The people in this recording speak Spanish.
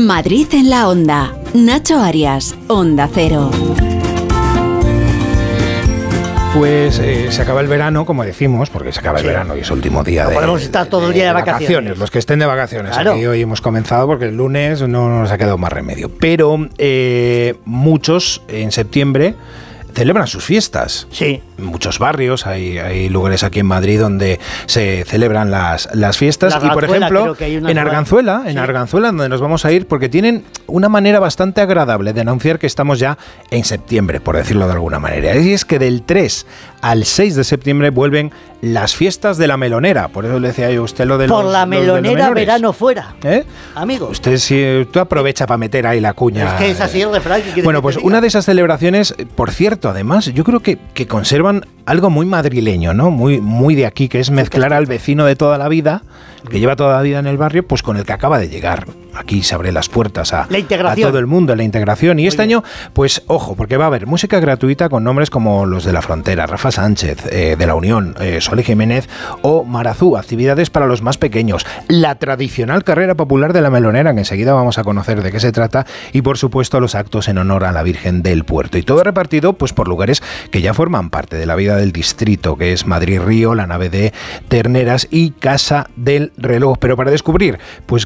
Madrid en la Onda. Nacho Arias, Onda Cero. Pues se acaba el verano, como decimos, porque se acaba el verano y es el último día no podemos estar todo el día de vacaciones. Los que estén de vacaciones. Claro. Aquí hoy hemos comenzado porque el lunes no nos ha quedado más remedio. Pero muchos en septiembre celebran sus fiestas. Sí. En muchos barrios, hay lugares aquí en Madrid donde se celebran las fiestas. Y por ejemplo, en Arganzuela, donde nos vamos a ir, porque tienen una manera bastante agradable de anunciar que estamos ya en septiembre, por decirlo de alguna manera. Y es que del 3 al 6 de septiembre vuelven las fiestas de la melonera. Por eso le decía yo a usted lo de los... Por la melonera, verano fuera. Amigo. Tú aprovecha para meter ahí la cuña. Es que es así el refrán. Bueno, pues una de esas celebraciones, por cierto, además, yo creo que conservan algo muy madrileño, ¿no? Muy de aquí, que es mezclar al vecino de toda la vida, que lleva toda la vida en el barrio, pues con el que acaba de llegar. Aquí se abren las puertas a todo el mundo, la integración. Y este año, pues ojo, porque va a haber música gratuita con nombres como los de La Frontera, Rafa Sánchez, de La Unión, Sole Jiménez o Marazú, actividades para los más pequeños, la tradicional carrera popular de la melonera, que enseguida vamos a conocer de qué se trata, y por supuesto los actos en honor a la Virgen del Puerto. Y todo repartido pues por lugares que ya forman parte de la vida del distrito, que es Madrid Río, la nave de Terneras y Casa del Reloj. Pero para descubrir pues